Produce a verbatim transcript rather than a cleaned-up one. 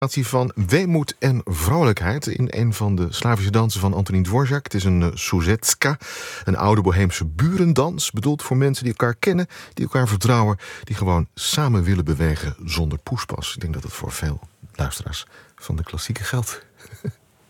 Van weemoed en vrolijkheid in een van de Slavische dansen van Antonín Dvořák. Het is een uh, Soužecka, een oude boheemse burendans, bedoeld voor mensen die elkaar kennen, die elkaar vertrouwen, die gewoon samen willen bewegen zonder poespas. Ik denk dat het voor veel luisteraars van de klassieke geldt.